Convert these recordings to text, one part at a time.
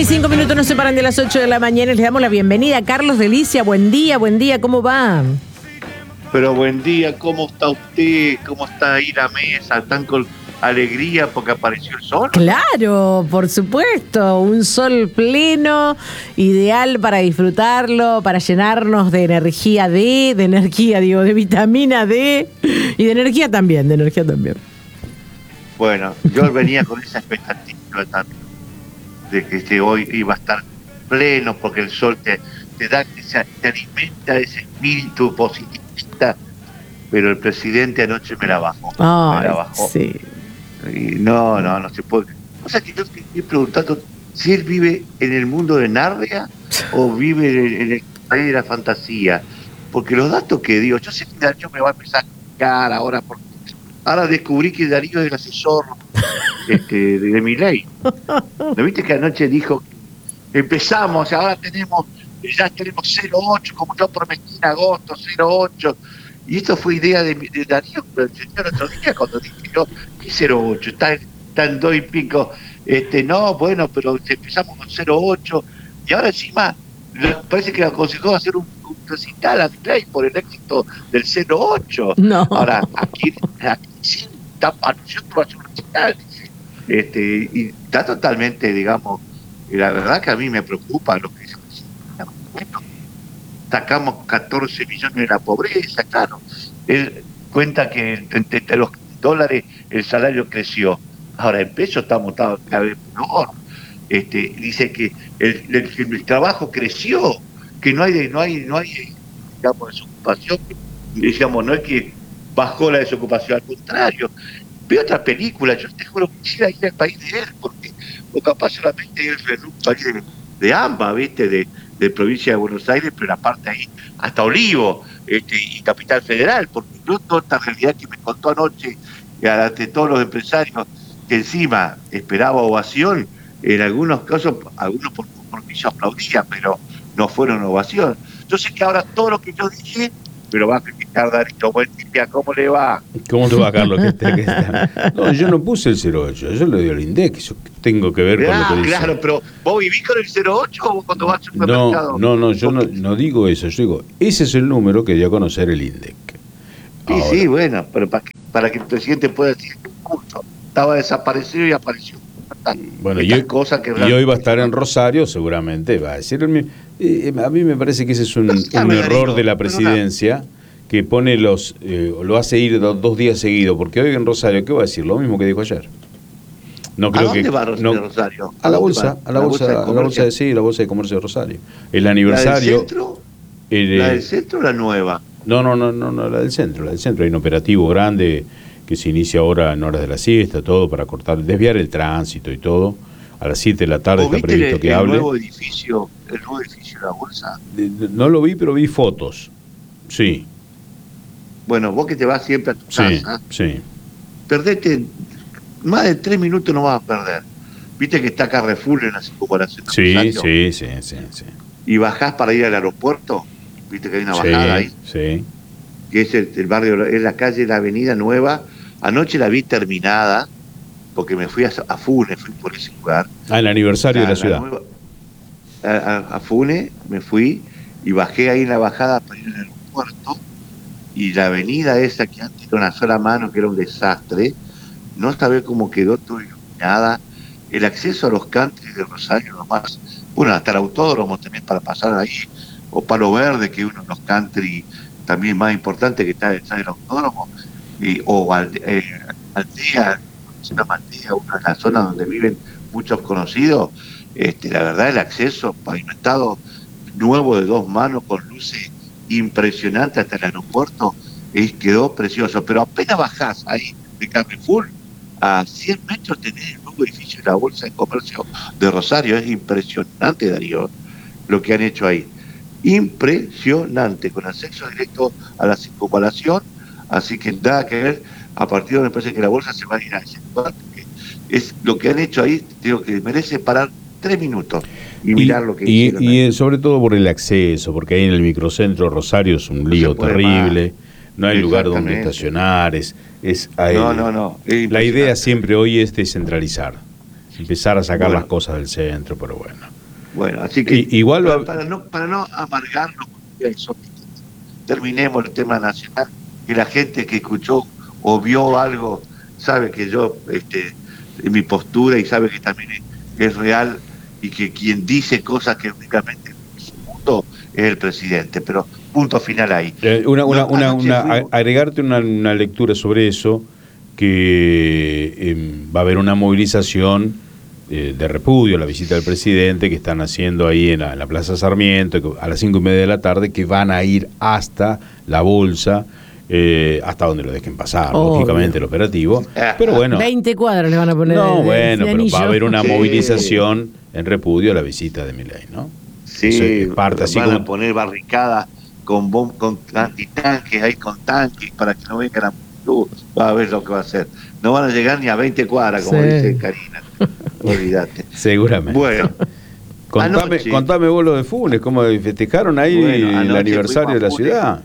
y 5 minutos nos separan de las 8 de la mañana. Les damos la bienvenida a Carlos Delicia. Buen día, ¿cómo va? Pero buen día, ¿cómo está usted? ¿Cómo está ahí la mesa? ¿Están con alegría porque apareció el sol? Claro, por supuesto, un sol pleno, ideal para disfrutarlo, para llenarnos de energía de vitamina D y de energía también, Bueno, yo venía con esa expectativa también, de que hoy iba a estar pleno porque el sol te da, te alimenta ese espíritu positivista, pero el presidente anoche me la bajó. Me la bajó. Sí. Y no se puede. O sea que yo estoy preguntando si él vive en el mundo de Narnia o vive en el país de la fantasía. Porque los datos que dio, yo sé que Darío me va a empezar a explicar ahora, porque ahora descubrí que Darío es el asesor de Milei. ¿No viste que anoche dijo empezamos, ahora ya tenemos 0,8, como yo prometí en agosto, 0,8? Y esto fue idea de Darío, pero el señor otro día cuando dije yo, ¿qué 0,8? Está en 2 y pico. No, bueno, pero empezamos con 0,8 y ahora encima parece que le aconsejó hacer un recital a Milei por el éxito del 0,8. No. Ahora, aquí sí está anunciando que va a hacer un recital, y está totalmente, digamos, la verdad que a mí me preocupa lo que se sacamos 14 millones de la pobreza, claro. Él cuenta que entre los dólares el salario creció. Ahora en pesos estamos cada vez peor. Dice que el trabajo creció, que no hay digamos, desocupación. Digamos, no es que bajó la desocupación, al contrario. Veo otra película, yo te juro que quisiera ir al país de él, porque o capaz solamente es en un país de AMBA, ¿viste? De provincia de Buenos Aires, pero aparte ahí hasta Olivo, y Capital Federal, porque yo toda esta realidad que me contó anoche ante todos los empresarios, que encima esperaba ovación, en algunos casos, algunos porque yo aplaudía, pero no fueron ovación. Yo sé que ahora todo lo que yo dije, pero va a criticar Darío. Buen día, ¿cómo le va? ¿Cómo te va, Carlos? No, yo no puse el 08, yo le doy al INDEC, eso tengo que ver con lo que dice. Claro, pero ¿vos vivís con el 08 o cuando vas al supermercado? No, yo no digo eso, yo digo, ese es el número que dio a conocer el INDEC. Ahora, sí, bueno, pero para que el presidente pueda decir que justo estaba desaparecido y apareció. Bueno, y hoy va a estar en Rosario, seguramente va a decir. A mí me parece que ese es un error de la presidencia, que pone lo hace ir 2 días seguidos, porque hoy en Rosario, ¿qué va a decir? Lo mismo que dijo ayer. No creo ¿A dónde va Rosario? A la bolsa de comercio de Rosario. El aniversario. ¿La del centro? ¿La del centro o la nueva? No, la del centro. Hay un operativo grande que se inicia ahora en horas de la siesta, todo para desviar el tránsito y todo. A las 7 de la tarde está previsto que hable. ¿El nuevo edificio de la bolsa? No lo vi, pero vi fotos. Sí. Bueno, vos que te vas siempre a tu casa. Sí. Perdete, más de 3 minutos no vas a perder. Viste que está Carrefour en la circunvalación. Sí. Y bajás para ir al aeropuerto. Viste que hay una bajada ahí. Sí. Que es el barrio, es la calle, la avenida Nueva. Anoche la vi terminada, porque me fui a Funes, fui por ese lugar. El aniversario de la ciudad. A Funes me fui y bajé ahí en la bajada para ir al aeropuerto, y la avenida esa que antes era una sola mano, que era un desastre, no sabés cómo quedó todo iluminada. El acceso a los country de Rosario nomás, bueno, hasta el autódromo también para pasar ahí, o Palo Verde, que es uno de los country también más importante que está detrás del autódromo, o Aldea, se llama Aldea, una de las zonas donde viven muchos conocidos. La verdad, el acceso pavimentado nuevo de 2 manos con luces impresionantes hasta el aeropuerto, quedó precioso. Pero apenas bajás ahí de Carrefour, a 100 metros tenés el nuevo edificio de la Bolsa de Comercio de Rosario. Es impresionante, Darío, lo que han hecho ahí. Impresionante, con acceso directo a la circunvalación, así que nada que ver. A partir de donde me parece que la bolsa se va a ir a ese lugar, porque es lo que han hecho ahí, digo que merece parar 3 minutos y mirar lo que hicieron. Y sobre todo por el acceso, porque ahí en el microcentro Rosario es un lío terrible, no hay lugar donde estacionar, No. La idea siempre hoy es descentralizar. empezar a sacar las cosas del centro, pero bueno. Bueno, así que igual para no amargarnos, eso, terminemos el tema nacional, que la gente que escuchó o vio algo sabe que yo, mi postura, y sabe que también es real, y que quien dice cosas que únicamente en su mundo es el presidente, pero punto final ahí. Agregarte una lectura sobre eso, que va a haber una movilización de repudio a la visita del presidente que están haciendo ahí en la Plaza Sarmiento a las 5:30 de la tarde, que van a ir hasta la Bolsa, hasta donde lo dejen pasar, lógicamente el operativo, pero bueno, 20 cuadras le van a poner. No, bueno, pero va a haber una movilización en repudio a la visita de Milei, ¿no? Sí, parte así van como a poner barricadas con antitanques, ahí con tanques, para que no vengan a va a ver lo que va a hacer. No van a llegar ni a 20 cuadras, como dice Karina. Olvídate. Seguramente. Bueno, contame vos lo de Funes, cómo festejaron ahí el aniversario de la ciudad.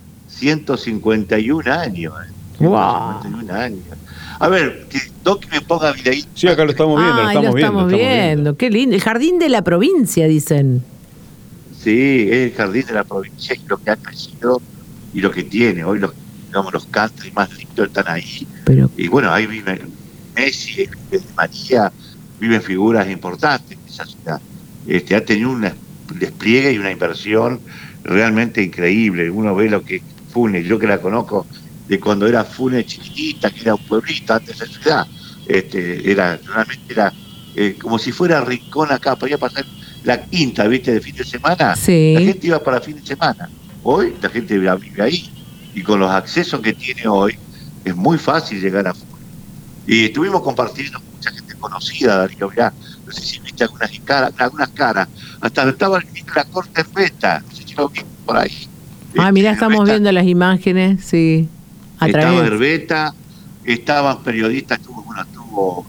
151 años. Wow. 151 años. A ver, que Doki me ponga videíto. Sí, acá lo estamos viendo, lo estamos viendo. Qué lindo. El jardín de la provincia, dicen. Sí, es el jardín de la provincia, y lo que ha crecido y lo que tiene. Hoy los country más lindos están ahí. Y bueno, ahí viven Messi, vive María, viven figuras importantes en esa ciudad. Ha tenido un despliegue y una inversión realmente increíble. Uno ve lo que Funes, yo que la conozco de cuando era Funes chiquitita, que era un pueblito antes de esa ciudad, realmente era como si fuera Rincón acá, podía pasar la quinta, ¿viste? De fin de semana, sí. La gente iba para fin de semana. Hoy la gente vive ahí, y con los accesos que tiene hoy es muy fácil llegar a Funes. Y estuvimos compartiendo con mucha gente conocida, Darío, mirá, no sé si viste algunas caras, hasta estaba el ministro de la Corte Herbeta, no sé si lo viste por ahí. Mirá, estamos viendo las imágenes, sí. Estaba Herbeta, estaban periodistas, estuvo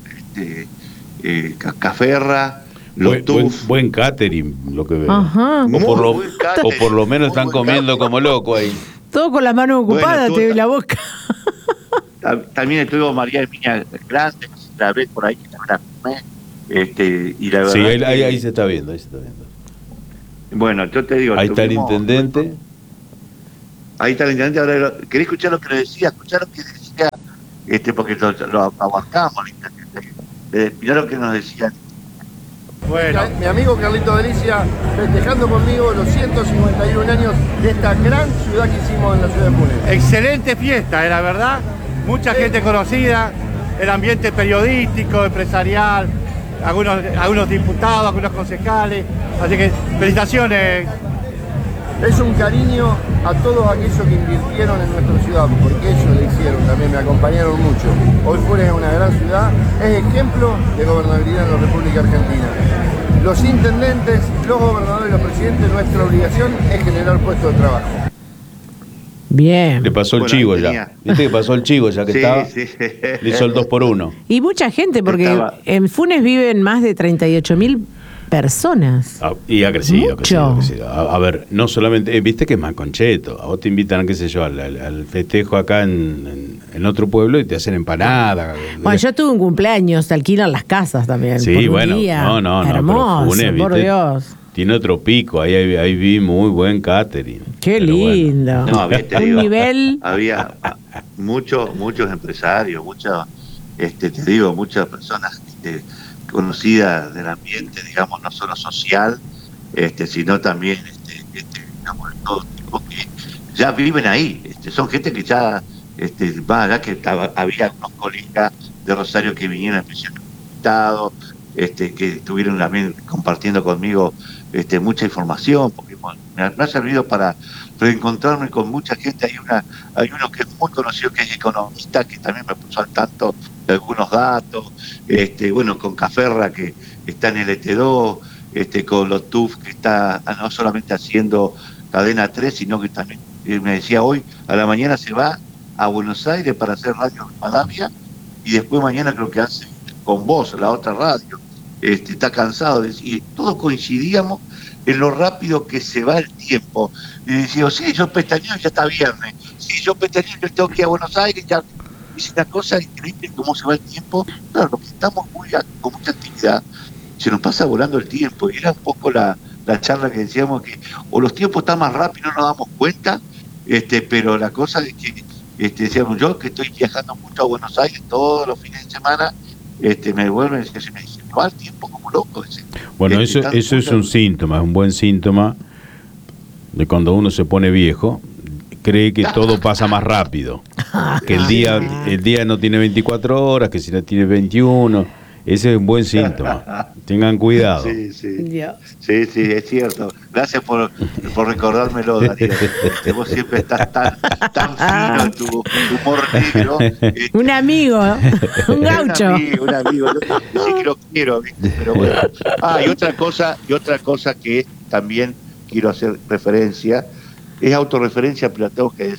Caferra, buen catering, lo que veo. Ajá. O por lo menos están comiendo como loco ahí. Todo con las manos ocupadas, te la boca. También estuvo María Emilia Grande, la ves por ahí, que la y la verdad. Sí, ahí se está viendo, Bueno, yo te digo. Ahí está el intendente. Ahí está el intendente. Ahora, ¿querés escuchar lo que le decía? Escuchar lo que decía, porque lo abarcamos, el intendente. Mirá lo que nos decía. Bueno, mi amigo Carlito Delicia festejando conmigo los 151 años de esta gran ciudad que hicimos en la ciudad de Funes. Excelente fiesta, la verdad. Mucha gente conocida, el ambiente periodístico, empresarial, algunos diputados, algunos concejales. Así que felicitaciones. Es un cariño a todos aquellos que invirtieron en nuestra ciudad, porque ellos le hicieron también, me acompañaron mucho. Hoy Funes es una gran ciudad, es ejemplo de gobernabilidad en la República Argentina. Los intendentes, los gobernadores y los presidentes, nuestra obligación es generar puestos de trabajo. Bien. Le pasó el chivo ya. ¿Viste que pasó el chivo ya que estaba? Sí. Le hizo el 2x1. Y mucha gente, porque en Funes viven más de 38.000 personas. Y ha crecido. Mucho. A ver, no solamente, viste que es más concheto. A vos te invitan, qué sé yo, al festejo acá en otro pueblo y te hacen empanada. Bueno, yo tuve un cumpleaños, te alquilan las casas también. Sí, bueno, no. Hermoso, Funes, por Dios. Tiene otro pico, ahí vi muy buen catering. Qué lindo. Bueno. Un nivel. Había muchos empresarios, muchas personas conocidas del ambiente, digamos, no solo social, sino también digamos, de todo tipo, que ya viven ahí. Son gente que ya va allá, que había unos colegas de Rosario que vinieron especialmente invitados, que estuvieron también compartiendo conmigo mucha información, porque me ha servido para reencontrarme con mucha gente. Hay uno que es muy conocido, que es economista, que también me puso al tanto de algunos datos, con Caferra, que está en el ET2, con los TUF, que está no solamente haciendo Cadena 3, sino que también, me decía, hoy a la mañana se va a Buenos Aires para hacer Radio Rivadavia, y después mañana creo que hace con vos, la otra radio. Está cansado, y todos coincidíamos en lo rápido que se va el tiempo. Y decía, sí, yo pestañeo, ya está viernes. Sí, yo pestañeo, yo tengo que ir a Buenos Aires, ya. Es una cosa increíble cómo se va el tiempo. Claro, los que estamos con mucha actividad, se nos pasa volando el tiempo. Y era un poco la charla que decíamos que o los tiempos están más rápidos, no nos damos cuenta, pero la cosa es que decíamos, yo que estoy viajando mucho a Buenos Aires todos los fines de semana, me vuelven, se me dice, va el tiempo como loco. Bueno, eso es un síntoma, es un buen síntoma de cuando uno se pone viejo, cree que todo pasa más rápido, que el día no tiene 24 horas, que si no tiene 21. Ese es un buen síntoma. Tengan cuidado. Sí, es cierto. Gracias por recordármelo, Darío. Vos siempre estás tan fino en tu humor negro. Un amigo, un gaucho. Un amigo. Yo sí que lo quiero, ¿viste? Pero bueno. Y otra cosa que también quiero hacer referencia, es autorreferencia, pero la tengo que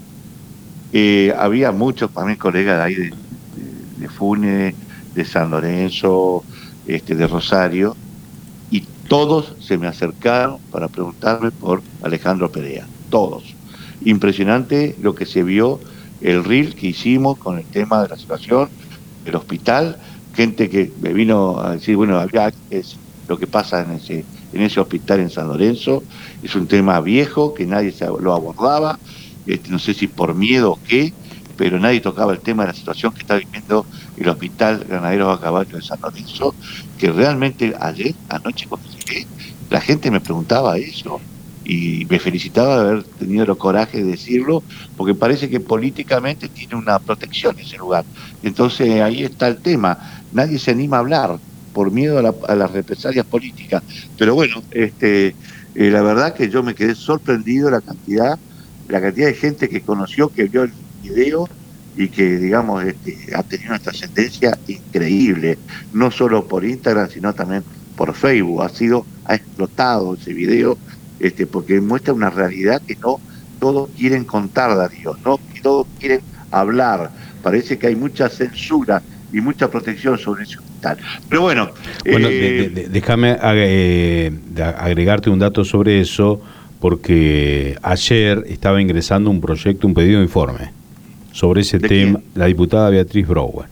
decir. Había muchos también colegas de ahí de Funes, de San Lorenzo, de Rosario, y todos se me acercaron para preguntarme por Alejandro Perea, todos. Impresionante lo que se vio, el reel que hicimos con el tema de la situación del hospital, gente que me vino a decir, bueno, había lo que pasa en ese hospital en San Lorenzo, es un tema viejo que nadie lo abordaba, no sé si por miedo o qué, pero nadie tocaba el tema de la situación que está viviendo el Hospital Granaderos a Caballo de San Lorenzo, que realmente anoche cuando llegué, la gente me preguntaba eso, y me felicitaba de haber tenido el coraje de decirlo, porque parece que políticamente tiene una protección ese lugar. Entonces ahí está el tema, nadie se anima a hablar, por miedo a las represalias políticas. Pero bueno, la verdad que yo me quedé sorprendido la cantidad de gente que conoció, que vio el video y que, digamos, ha tenido una trascendencia increíble, no solo por Instagram, sino también por Facebook. Ha explotado ese video, porque muestra una realidad que no todos quieren contar, Darío, no todos quieren hablar. Parece que hay mucha censura y mucha protección sobre ese hospital. Pero bueno... déjame agregarte un dato sobre eso, porque ayer estaba ingresando un pedido de informe sobre ese tema, la diputada Beatriz Brouwer.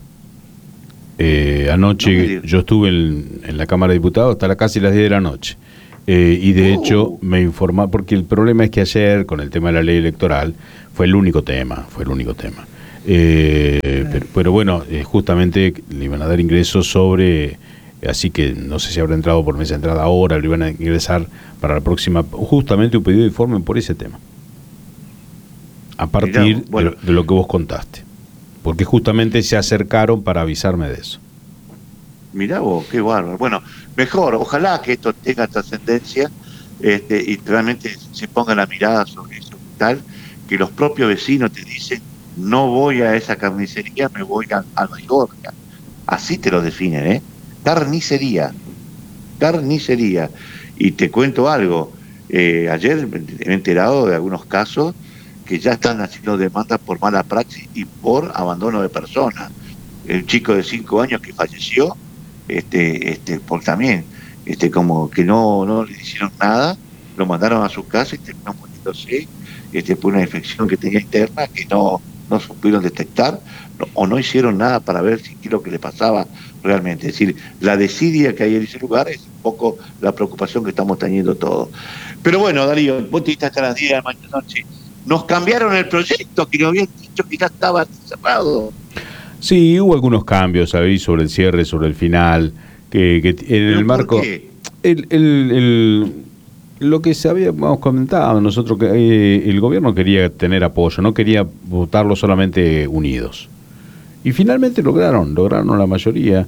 Anoche yo estuve en la Cámara de Diputados hasta casi las 10 de la noche. Y de hecho me informaron, porque el problema es que ayer, con el tema de la ley electoral, fue el único tema. Pero bueno, justamente le iban a dar ingresos sobre, así que no sé si habrá entrado por mesa de entrada ahora, le iban a ingresar para la próxima, justamente un pedido de informe por ese tema, a partir de lo que vos contaste, porque justamente se acercaron para avisarme de eso. Mirá vos, qué bárbaro. Bueno, mejor, ojalá que esto tenga trascendencia, y realmente se ponga la mirada sobre ese hospital, que los propios vecinos te dicen, no voy a esa carnicería, me voy a Baigorria. Así te lo definen, carnicería. Y te cuento algo, ayer me he enterado de algunos casos que ya están haciendo demandas por mala praxis y por abandono de personas. El chico de 5 años que falleció, por también, como que no le hicieron nada, lo mandaron a su casa y terminó muriéndose, por una infección que tenía interna que no supieron detectar, o no hicieron nada para ver qué es lo que le pasaba realmente. Es decir, la desidia que hay en ese lugar es un poco la preocupación que estamos teniendo todos. Pero bueno, Darío, vos te diste hasta las 10 de la mañana. Nos cambiaron el proyecto, que nos habían dicho que ya estaba cerrado. Sí, hubo algunos cambios ahí sobre el cierre, sobre el final, que en el marco... Lo que habíamos comentado nosotros, que el gobierno quería tener apoyo, no quería votarlo solamente unidos. Y finalmente lograron la mayoría,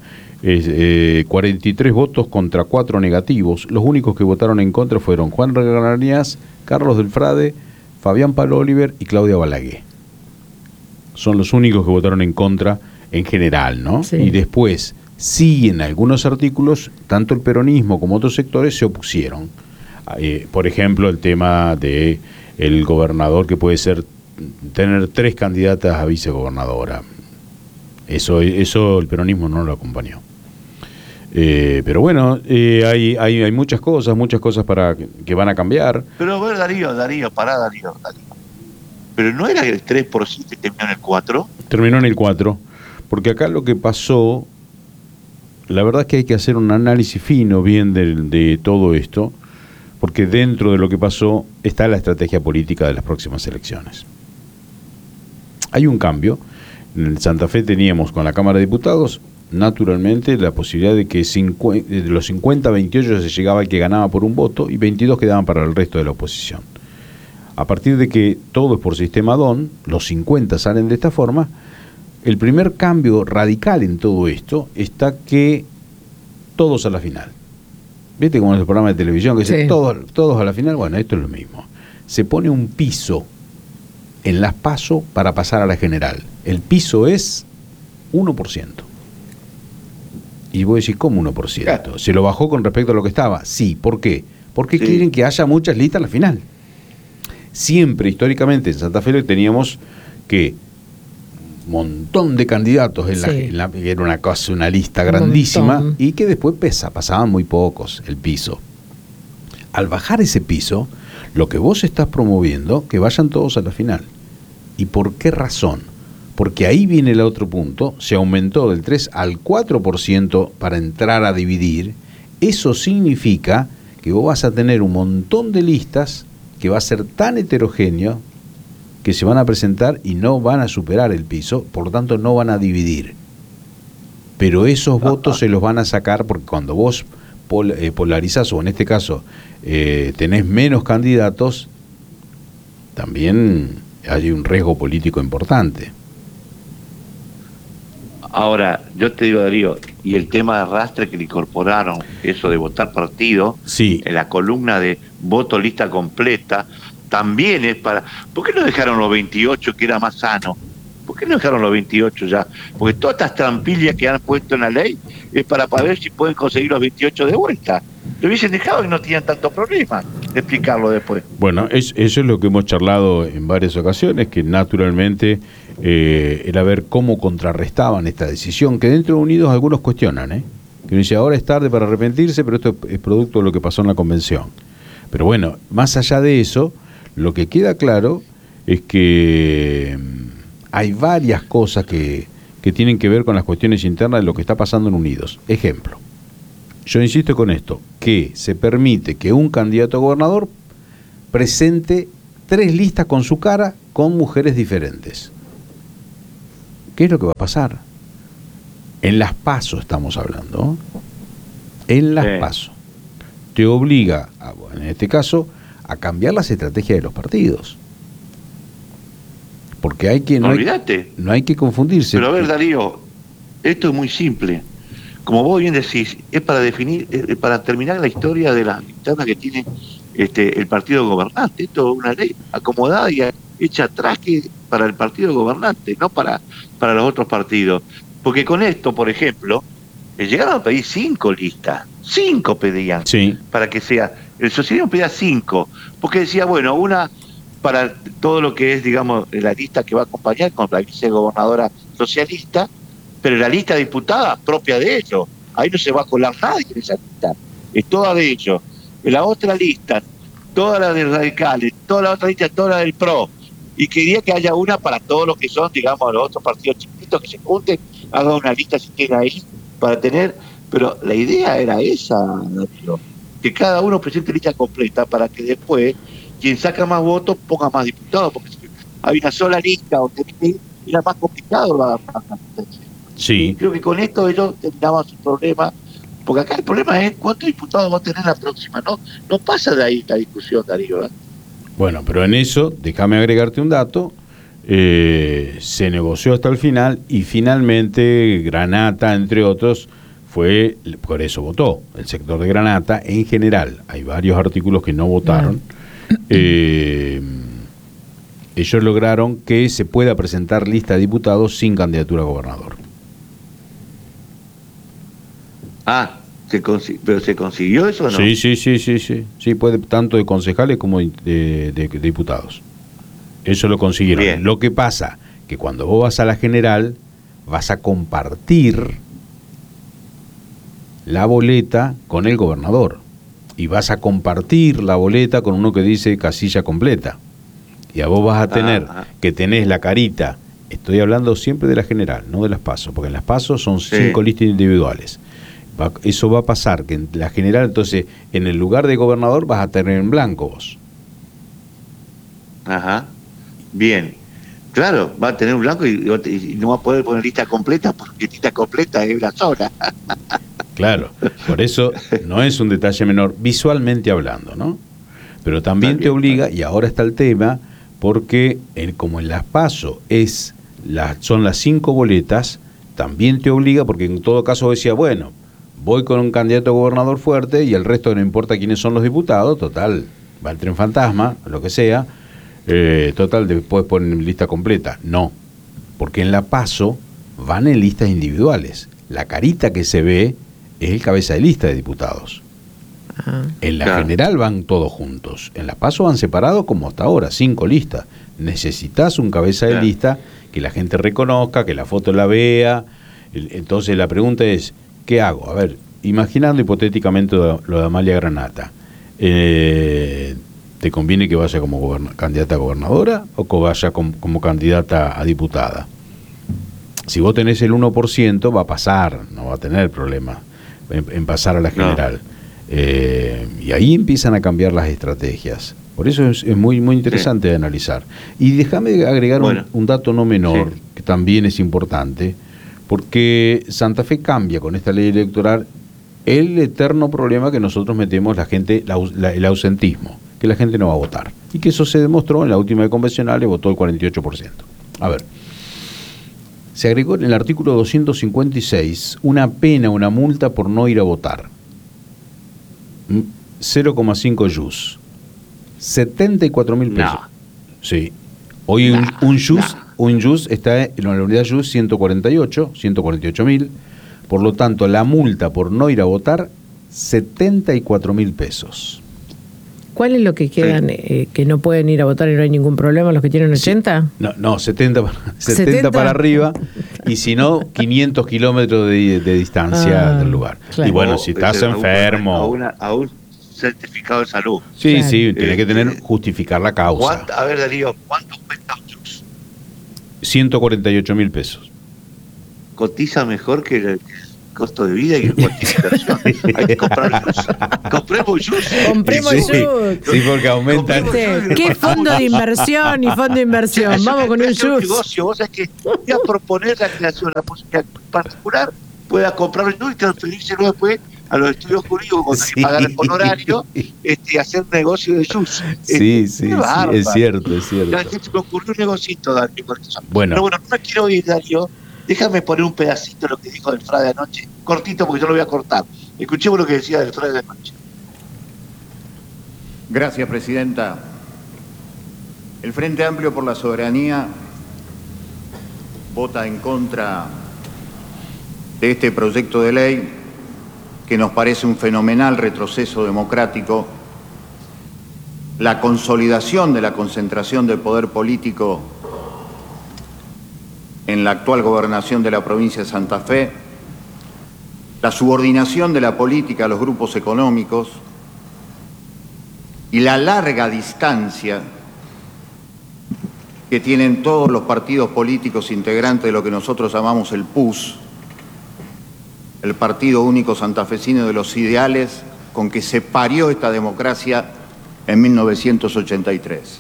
43 votos contra 4 negativos. Los únicos que votaron en contra fueron Juan Regañas, Carlos del Frade, Fabián Pablo Oliver y Claudia Balaguer. Son los únicos que votaron en contra en general, ¿no? Sí. Y después, sí, en algunos artículos, tanto el peronismo como otros sectores se opusieron. Por ejemplo, el tema de el gobernador, que puede tener 3 candidatas a vicegobernadora. Eso el peronismo no lo acompañó. Pero bueno, hay muchas cosas para que van a cambiar. Pero a ver, Darío, pará, Darío. Pero no era el 3% y terminó en el 4%. Terminó en el 4%, porque acá lo que pasó, la verdad es que hay que hacer un análisis fino bien de todo esto, porque dentro de lo que pasó está la estrategia política de las próximas elecciones. Hay un cambio. En Santa Fe teníamos con la Cámara de Diputados, naturalmente, la posibilidad de que de los 50, 28 se llegaba el que ganaba por un voto y 22 quedaban para el resto de la oposición. A partir de que todo es por sistema DON, los 50 salen de esta forma. El primer cambio radical en todo esto está que todos a la final. ¿Viste como en el programa de televisión que dice todos a la final? Bueno, esto es lo mismo. Se pone un piso en las PASO para pasar a la general. El piso es 1%. Y vos decís, ¿cómo 1%? Claro. ¿Se lo bajó con respecto a lo que estaba? Sí, ¿por qué? Porque quieren que haya muchas listas a la final. Siempre, históricamente, en Santa Fe teníamos que un montón de candidatos era una cosa, una lista grandísima, y que después pasaban muy pocos el piso. Al bajar ese piso, lo que vos estás promoviendo, que vayan todos a la final. ¿Y por qué razón? Porque ahí viene el otro punto, se aumentó del 3 al 4% para entrar a dividir. Eso significa que vos vas a tener un montón de listas que va a ser tan heterogéneo que se van a presentar y no van a superar el piso, por lo tanto no van a dividir. Pero esos votos se los van a sacar porque cuando vos polarizás, o en este caso tenés menos candidatos, también hay un riesgo político importante. Ahora, yo te digo, Darío, y el tema de arrastre que le incorporaron, eso de votar partido, en la columna de voto lista completa, también es para... ¿Por qué no dejaron los 28, que era más sano? ¿Por qué no dejaron los 28 ya? Porque todas estas trampillas que han puesto en la ley es para ver si pueden conseguir los 28 de vuelta. Lo hubiesen dejado y no tenían tantos problemas de explicarlo después. Bueno, eso es lo que hemos charlado en varias ocasiones, que naturalmente era ver cómo contrarrestaban esta decisión, que dentro de Unidos algunos cuestionan, que uno dice, ahora es tarde para arrepentirse, pero esto es producto de lo que pasó en la convención. Pero bueno, más allá de eso, lo que queda claro es que hay varias cosas que tienen que ver con las cuestiones internas de lo que está pasando en Unidos. Ejemplo, yo insisto con esto, que se permite que un candidato a gobernador presente 3 listas con su cara con mujeres diferentes. ¿Qué es lo que va a pasar? En las PASO estamos hablando, en las PASO. Te obliga, en este caso, a cambiar las estrategias de los partidos. Porque hay que no hay que confundirse. Pero a ver, Darío, esto es muy simple. Como vos bien decís, es para definir, para terminar la historia de la interna que tiene el partido gobernante. Esto es una ley acomodada y hecha atrás para el partido gobernante, no para los otros partidos. Porque con esto, por ejemplo, llegaron a pedir 5 listas. 5 pedían, para que sea. El socialismo pedía 5, porque decía, bueno, una para todo lo que es, digamos, la lista que va a acompañar con la vicegobernadora socialista, pero la lista diputada propia de ellos. Ahí no se va a colar nadie en esa lista. Es toda de ellos. En la otra lista, toda la de radicales, toda la otra lista, toda la del PRO. Y quería que haya una para todos los que son, digamos, los otros partidos chiquitos que se junten, hagan una lista si quieren ahí para tener. Pero la idea era esa, Darío, que cada uno presente lista completa para que después quien saca más votos ponga más diputados, porque si hay una sola lista donde era más complicado. Sí. Creo que con esto ellos terminaban su problema, porque acá el problema es cuántos diputados va a tener la próxima, no pasa de ahí esta discusión, Darío. Bueno, pero en eso, déjame agregarte un dato, se negoció hasta el final y finalmente Granata, entre otros, por eso votó el sector de Granata en general. Hay varios artículos que no votaron. Ellos lograron que se pueda presentar lista de diputados sin candidatura a gobernador. ¿Pero se consiguió eso o no? Sí, puede tanto de concejales como de diputados. Eso lo consiguieron. Bien. Lo que pasa que cuando vos vas a la general vas a compartir la boleta con el gobernador y vas a compartir la boleta con uno que dice casilla completa. y a vos vas a tener que tenés la carita, estoy hablando siempre de la general, no de las PASO, porque en las PASO son 5 listas individuales. Eso va a pasar, que en la general, entonces, en el lugar de gobernador vas a tener en blanco vos. Ajá, bien. Claro, va a tener un blanco y no va a poder poner lista completa porque lista completa es una sola. Claro, por eso no es un detalle menor, visualmente hablando, ¿no? Pero también te obliga, y ahora está el tema, porque como en las PASO son las 5 boletas, también te obliga, porque en todo caso decía, bueno, voy con un candidato a gobernador fuerte y el resto no importa quiénes son los diputados, total, va el tren fantasma, lo que sea, total, después ponen lista completa. No, porque en la PASO van en listas individuales. La carita que se ve es el cabeza de lista de diputados. En la general van todos juntos. En la PASO van separados como hasta ahora, 5 listas. Necesitas un cabeza de lista que la gente reconozca, que la foto la vea. Entonces la pregunta es, ¿qué hago? A ver, imaginando hipotéticamente lo de Amalia Granata, ¿te conviene que vaya como candidata a gobernadora o que vaya como candidata a diputada? Si vos tenés el 1%, va a pasar, no va a tener problema en pasar a la general. Y ahí empiezan a cambiar las estrategias. Por eso es muy, muy interesante de analizar. Y déjame agregar un dato no menor, que también es importante, porque Santa Fe cambia con esta ley electoral el eterno problema que nosotros metemos la gente, el ausentismo, que la gente no va a votar. Y que eso se demostró en la última de convencionales, votó el 48%. A ver, se agregó en el artículo 256 una pena, una multa por no ir a votar. 0,5 yus. 74.000 pesos. No. Sí. Hoy un yus está en la unidad yus 148.000. Por lo tanto, la multa por no ir a votar, 74.000 pesos. ¿Cuál es lo que quedan que no pueden ir a votar y no hay ningún problema, los que tienen 80? No, 70 para arriba, y si no, 500 kilómetros de distancia del lugar. Claro. Y bueno, si estás enfermo... A un certificado de salud. Sí, claro. Sí, tenés que justificar la causa. A ver, Darío, ¿cuánto cuesta un yus? 148.000 pesos. Cotiza mejor que el costo de vida y el cuantificación. Hay que comprar yus. Compremos yus. Sí, porque aumenta. ¿Qué fondo de inversión y fondo de inversión? Vamos con un yus. Negocio. Vos sabés que voy a proponer la creación de la posibilidad particular pueda comprar un yus y transferírselo después a los estudios jurídicos cuando hay que pagar el honorario y hacer un negocio de yus. Sí, es cierto. La gente me ocurrió un negocito, Darío. Bueno. Pero bueno, no me quiero ir, Darío. Déjame poner un pedacito de lo que dijo del Frade anoche, cortito porque yo lo voy a cortar. Escuchemos lo que decía del Frade anoche. Gracias, Presidenta. El Frente Amplio por la Soberanía vota en contra de este proyecto de ley que nos parece un fenomenal retroceso democrático, la consolidación de la concentración del poder político en la actual gobernación de la provincia de Santa Fe, la subordinación de la política a los grupos económicos y la larga distancia que tienen todos los partidos políticos integrantes de lo que nosotros llamamos el PUS, el Partido Único Santafesino de los Ideales, con que se parió esta democracia en 1983.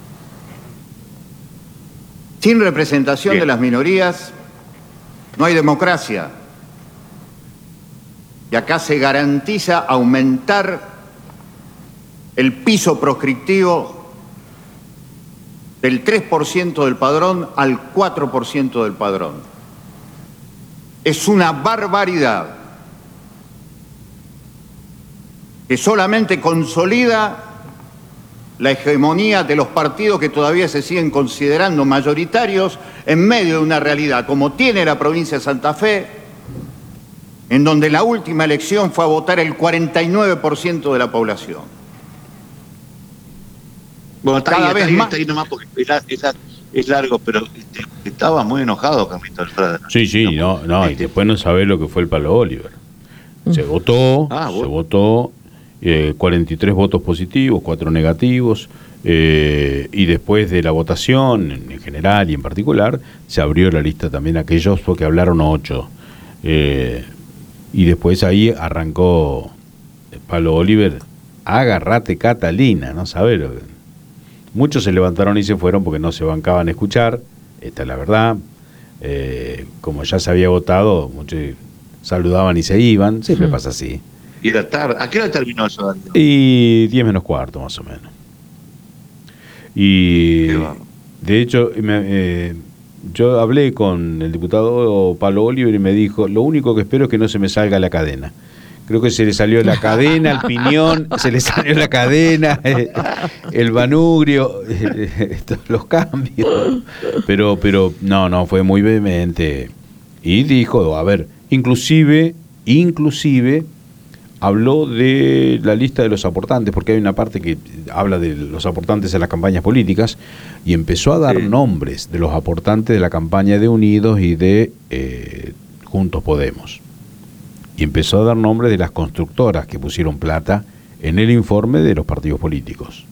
Sin representación de las minorías, no hay democracia. Y acá se garantiza aumentar el piso proscriptivo del 3% del padrón al 4% del padrón. Es una barbaridad que solamente consolida la hegemonía de los partidos que todavía se siguen considerando mayoritarios en medio de una realidad como tiene la provincia de Santa Fe, en donde la última elección fue a votar el 49% de la población. Bueno, está ahí nomás porque es largo, pero estaba muy enojado Carlito Alfredo. Sí, y después no sabés lo que fue el palo Oliver. Se votó, 43 votos positivos, 4 negativos, y después de la votación en general y en particular, se abrió la lista también a aquellos porque hablaron 8. Y después ahí arrancó Pablo Oliver, agarrate Catalina, ¿no sabes? Muchos se levantaron y se fueron porque no se bancaban a escuchar, esta es la verdad. Como ya se había votado, muchos saludaban y se iban, siempre pasa así. Y era tarde. ¿A qué hora terminó eso, Darío? Y 10 menos cuarto, más o menos. Y de hecho, yo hablé con el diputado Pablo Oliver y me dijo, lo único que espero es que no se me salga la cadena. Creo que se le salió la cadena, el piñón, se le salió la cadena, el manubrio, los cambios. Pero no, fue muy vehemente. Y dijo, a ver, inclusive habló de la lista de los aportantes, porque hay una parte que habla de los aportantes a las campañas políticas, y empezó a dar nombres de los aportantes de la campaña de Unidos y de Juntos Podemos. Y empezó a dar nombres de las constructoras que pusieron plata en el informe de los partidos políticos.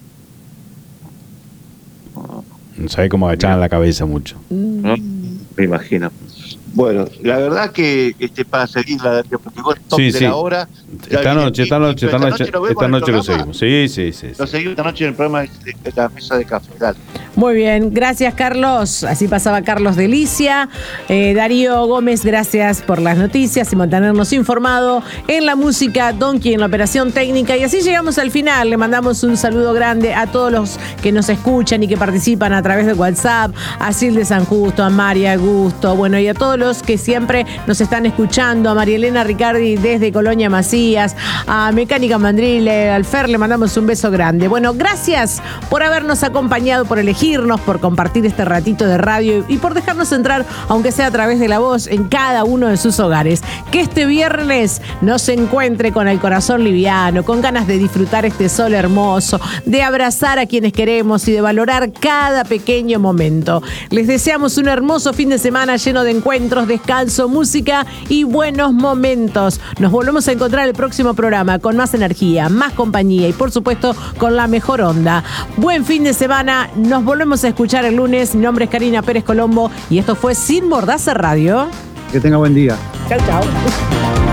No sabe cómo agachaban la cabeza mucho. ¿No? Me imagino. Bueno, la verdad que para seguir la porque vos top de la hora. Esta noche lo seguimos. Sí. Lo seguimos esta noche en el programa de la mesa de café. Dale. Muy bien, gracias Carlos. Así pasaba Carlos Delicia. Darío Gómez, gracias por las noticias y mantenernos informado. En la música, Donkey en la operación técnica. Y así llegamos al final. Le mandamos un saludo grande a todos los que nos escuchan y que participan a través de WhatsApp. A Sil de San Justo, a María Augusto, bueno, y a todos los que siempre nos están escuchando, a María Elena Ricardi desde Colonia Macías, a Mecánica Mandril, al Fer, le mandamos un beso grande. Bueno, gracias por habernos acompañado, por elegirnos, por compartir este ratito de radio y por dejarnos entrar, aunque sea a través de la voz, en cada uno de sus hogares. Que este viernes nos encuentre con el corazón liviano, con ganas de disfrutar este sol hermoso, de abrazar a quienes queremos y de valorar cada pequeño momento. Les deseamos un hermoso fin de semana lleno de encuentros, descanso, música y buenos momentos. Nos volvemos a encontrar el próximo programa con más energía, más compañía y por supuesto con la mejor onda. Buen fin de semana, nos volvemos a escuchar el lunes. Mi nombre es Karina Pérez Colombo y esto fue Sin Mordaza Radio. Que tenga buen día. Chau.